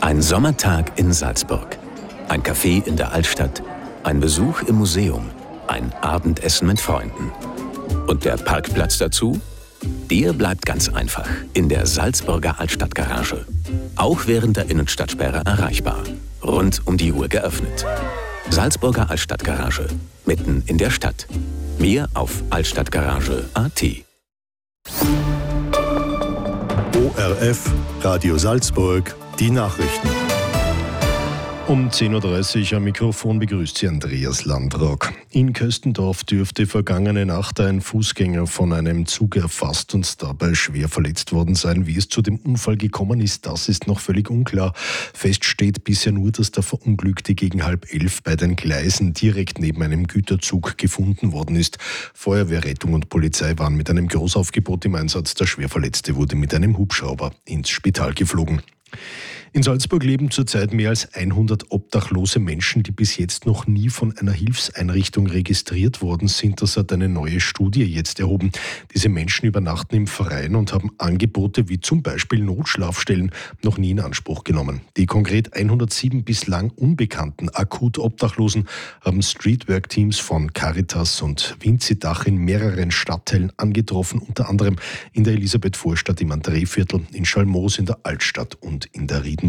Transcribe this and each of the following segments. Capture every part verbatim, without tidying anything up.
Ein Sommertag in Salzburg, ein Café in der Altstadt, ein Besuch im Museum, ein Abendessen mit Freunden. Und der Parkplatz dazu? Der bleibt ganz einfach in der Salzburger Altstadtgarage. Auch während der Innenstadtsperre erreichbar. Rund um die Uhr geöffnet. Salzburger Altstadtgarage, mitten in der Stadt. Mehr auf altstadtgarage punkt a t. O R F, Radio Salzburg, die Nachrichten. Um zehn Uhr dreißig am Mikrofon begrüßt Sie Andreas Landrock. In Köstendorf dürfte vergangene Nacht ein Fußgänger von einem Zug erfasst und dabei schwer verletzt worden sein. Wie es zu dem Unfall gekommen ist, das ist noch völlig unklar. Fest steht bisher nur, dass der Verunglückte gegen halb elf bei den Gleisen direkt neben einem Güterzug gefunden worden ist. Feuerwehr, Rettung und Polizei waren mit einem Großaufgebot im Einsatz. Der Schwerverletzte wurde mit einem Hubschrauber ins Spital geflogen. In Salzburg leben zurzeit mehr als hundert obdachlose Menschen, die bis jetzt noch nie von einer Hilfseinrichtung registriert worden sind. Das hat eine neue Studie jetzt erhoben. Diese Menschen übernachten im Verein und haben Angebote wie zum Beispiel Notschlafstellen noch nie in Anspruch genommen. Die konkret hundertsieben bislang unbekannten akut Obdachlosen haben Streetwork-Teams von Caritas und Winzidach in mehreren Stadtteilen angetroffen, unter anderem in der Elisabeth-Vorstadt im Andréviertel, in Schalmoos in der Altstadt und in der Ried.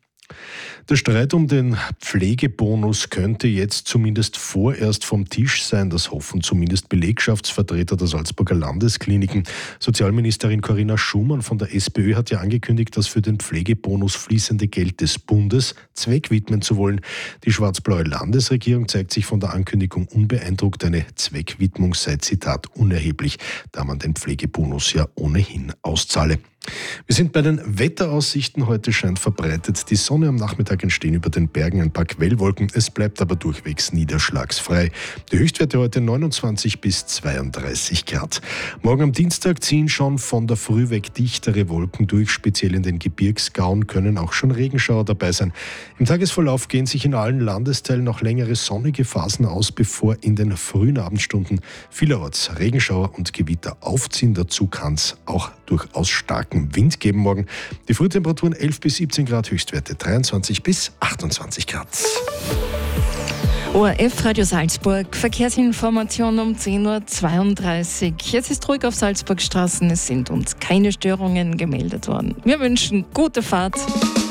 Der Streit um den Pflegebonus könnte jetzt zumindest vorerst vom Tisch sein. Das hoffen zumindest Belegschaftsvertreter der Salzburger Landeskliniken. Sozialministerin Corinna Schumann von der SPÖ hat ja angekündigt, das für den Pflegebonus fließende Geld des Bundes zweckwidmen zu wollen. Die schwarz-blaue Landesregierung zeigt sich von der Ankündigung unbeeindruckt. Eine Zweckwidmung sei, Zitat, unerheblich, da man den Pflegebonus ja ohnehin auszahle. Wir sind bei den Wetteraussichten. Heute scheint verbreitet die Sonne. Am Nachmittag entstehen über den Bergen ein paar Quellwolken. Es bleibt aber durchwegs niederschlagsfrei. Die Höchstwerte heute neunundzwanzig bis zweiunddreißig Grad. Morgen am Dienstag ziehen schon von der Früh weg dichtere Wolken durch. Speziell in den Gebirgsgauen können auch schon Regenschauer dabei sein. Im Tagesverlauf gehen sich in allen Landesteilen noch längere sonnige Phasen aus, bevor in den frühen Abendstunden vielerorts Regenschauer und Gewitter aufziehen. Dazu kann es auch durchaus starken Wind geben morgen. Die Frühtemperaturen elf bis siebzehn Grad, Höchstwerte dreiundzwanzig bis achtundzwanzig Grad. O R F Radio Salzburg, Verkehrsinformation um zehn Uhr zweiunddreißig. Jetzt ist ruhig auf Salzburgstraßen, es sind uns keine Störungen gemeldet worden. Wir wünschen gute Fahrt.